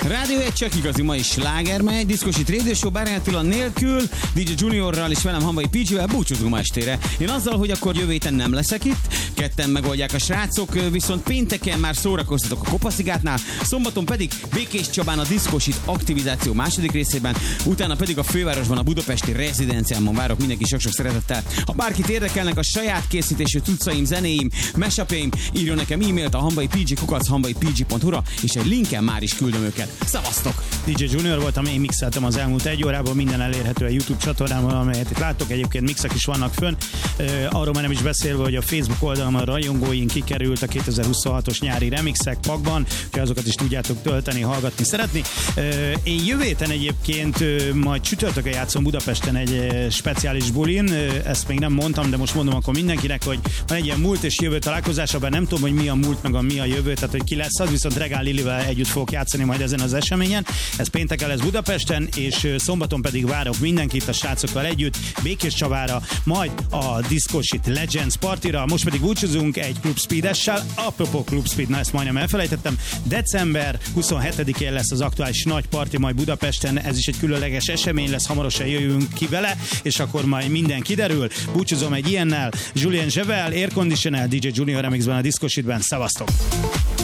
Rádió egy csak igazi mai sláger megy, Diszkosit Radio Show Bárányi Attila nélkül, DJ Juniorral és velem Hamvai PG-vel búcsúzunk ma estére. Én azzal, hogy akkor jövő héten nem leszek itt, ketten megoldják a srácok, viszont pénteken már szórakoztatok a Kopaszigátnál, szombaton pedig Békés Csabán a Diszkosit aktivizáció második részében, utána pedig a fővárosban a budapesti rezidenciámon várok mindenki sok-sok szeretettel. Ha bárkit érdekelnek a saját készítésű cuccaim, zenéim, mashup-jaim, írjon nekem e-mailt a hamvaipg@hamvaipg.hu-ra, és egy linken már is küldöm őket. Szavaztok! DJ Junior voltam, én mixeltem az elmúlt egy órában, minden elérhető a YouTube csatornámon, amelyet itt láttok, egyébként mixek is vannak fönn. Arról már nem is beszélve, hogy a Facebook oldalon a rajongóink kikerült a 2026-os nyári remixek pakban, hogy azokat is tudjátok tölteni, hallgatni, szeretni. Én jövő héten egyébként majd csütörtökön játszom Budapesten egy speciális bulin, ezt még nem mondtam, de most mondom akkor mindenkinek, hogy van egy ilyen múlt és jövő találkozás, abban nem tudom, hogy mi a múlt meg a mi a jövő, tehát hogy ki lesz az, viszont Regál Lilivel együtt fogok játszani majd ezen az eseményen. Ez pénteken lesz Budapesten, és szombaton pedig várok mindenkit a srácokkal együtt Békés Csabára, majd a Diszkosit Legends partira. Most pedig búcsúzunk egy Club Speed-essel. Apropó Club Speed, na ezt majdnem elfelejtettem. December 27-én lesz az aktuális nagy parti majd Budapesten, ez is egy különleges esemény lesz, hamarosan jövünk ki vele, és akkor majd minden kiderül. Búcsúzom egy ilyennel, Julien Jevel, Air Conditioner, DJ Junior Remixben a Diszkositben. Szevasztok!